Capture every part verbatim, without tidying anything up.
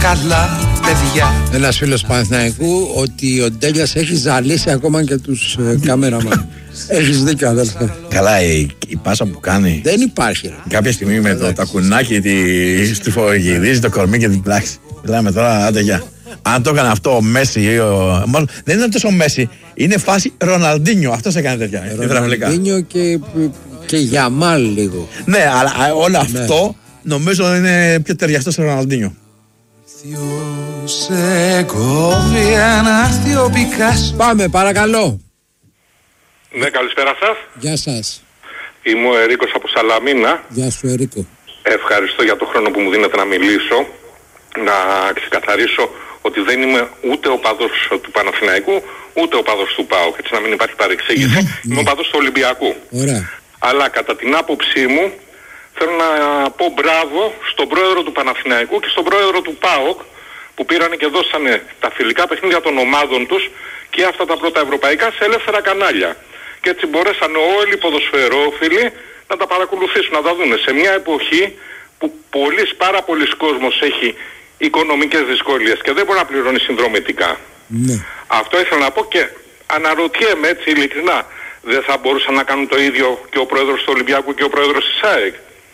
καλά παιδιά. Ένας φίλος Παναθηναϊκού ότι ο Ντέλιας έχει ζαλίσει ακόμα και τους ε, κάμεραμαν. Έχεις δίκιο, αδέλφε. Καλά, η, η πάσα που κάνει. Δεν υπάρχει. Ρε. Κάποια στιγμή με το τακουνάκι, τη στριφογυρίζει το κορμί και την πράξη. Μιλάμε τώρα, άντε γεια. Αν το έκανε αυτό ο Μέση, ο... μάλλον δεν είναι τόσο ο Μέση, είναι φάση Ροναλντίνιο. Αυτός έκανε τέτοια. Ροναλντίνιο και, και Γιαμάλ λίγο. Ναι, αλλά όλο ναι. αυτό νομίζω είναι πιο ταιριαστό σε Ροναλντίνιο. Πάμε, παρακαλώ. Ναι, καλησπέρα σας. Γεια σας. Είμαι ο Ερίκος από Σαλαμίνα. Γεια σου, Ερίκο. Ευχαριστώ για τον χρόνο που μου δίνετε να μιλήσω. Να ξεκαθαρίσω ότι δεν είμαι ούτε οπαδός του Παναθηναϊκού, ούτε οπαδός του ΠΑΟΚ. Έτσι να μην υπάρχει παρεξήγηση. Είμαι οπαδός του Ολυμπιακού. Ωραία. Αλλά κατά την άποψή μου θέλω να πω μπράβο στον πρόεδρο του Παναθηναϊκού και στον πρόεδρο του ΠΑΟΚ που πήρανε και δώσανε τα φιλικά παιχνίδια των ομάδων τους και αυτά τα πρώτα ευρωπαϊκά σε ελεύθερα κανάλια. Και έτσι μπορέσανε όλοι οι ποδοσφαιρόφιλοι να τα παρακολουθήσουν, να τα δουν σε μια εποχή που πολλής, πάρα πολλής κόσμος έχει οικονομικές δυσκολίες και δεν μπορεί να πληρώνει συνδρομητικά. Ναι. Αυτό ήθελα να πω και αναρωτιέμαι έτσι ειλικρινά, δεν θα μπορούσαν να κάνουν το ίδιο και ο πρόεδρος του Ολυμπιακού και ο πρόεδρος της ΑΕΚ?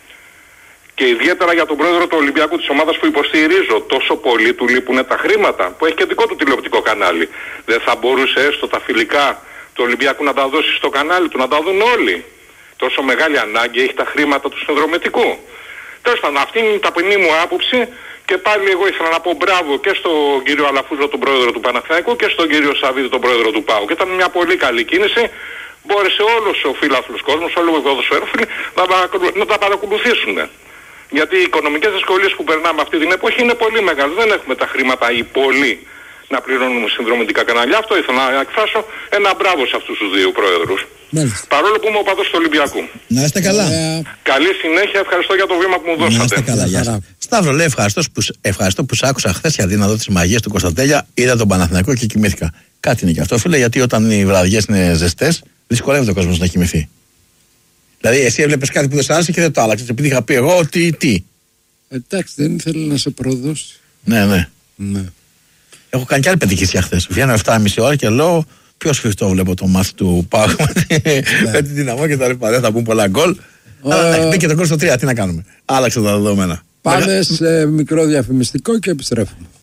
Και ιδιαίτερα για τον πρόεδρο του Ολυμπιακού, της ομάδας που υποστηρίζω, τόσο πολύ του λείπουν τα χρήματα, που έχει και δικό του τηλεοπτικό κανάλι. Δεν θα μπορούσε έστω τα φιλικά του Ολυμπιακού να τα δώσει στο κανάλι του, να τα δουν όλοι? Τόσο μεγάλη ανάγκη έχει τα χρήματα του συνδρομητικού. Τέλος πάντων, αυτή είναι η ταπεινή μου άποψη και πάλι εγώ ήθελα να πω μπράβο και στον κύριο Αλαφούζο, τον πρόεδρο του Παναθηναϊκού, και στον κύριο Σαββίδη, τον πρόεδρο του ΠΑΟΚ. Και ήταν μια πολύ καλή κίνηση. Μπόρεσε όλος ο φιλάθλος κόσμος, όλοι οι ποδοσφαιρόφιλοι να, να τα παρακολουθήσουν. Γιατί οι οικονομικές δυσκολίες που περνάμε αυτή την εποχή είναι πολύ μεγάλες. Δεν έχουμε τα χρήματα οι πολλοί να πληρώνουμε συνδρομητικά κανάλια. Αυτό ήθελα να εκφράσω ένα μπράβο σε αυτούς τους δύο πρόεδρους. Μάλιστα. Παρόλο που είμαι ο παδός του Ολυμπιακού. Να είστε καλά. Ε... Καλή συνέχεια, ευχαριστώ για το βήμα που μου δώσατε. Να είστε καλά, γεια σας. Σταύρο, λέει ευχαριστώ που, ευχαριστώ που σ' άκουσα χθες γιατί να δω τις μαγείες του Κωνσταντέλια. Είδα τον Παναθηναϊκό και κοιμήθηκα. Κάτι είναι και αυτό, φίλε, γιατί όταν οι βραδιές είναι ζεστές, δυσκολεύεται ο κόσμος να κοιμηθεί. Δηλαδή, εσύ έβλεπες κάτι που δεν σ' άρεσε και δεν το άλλαξες. Επειδή είχα πει εγώ ότι τι. Εντάξει, δεν ήθελε να σε προδώσει. Ναι, ναι. ναι. Έχω κάνει και άλλη πεντηκίσια χθες. Βγαίνω εφτά και μισή ώρα και λέω πιο σφιχτό βλέπω το μάθη του ΠΑΟΚ με την δυναμό και τα λοιπά. Δεν θα μπουν πολλά γκολ. Αλλά μπήκε το γκολ στο τρία. Τι να κάνουμε. Άλλαξε τα δεδομένα. Πάμε σε μικρό διαφημιστικό και επιστρέφουμε.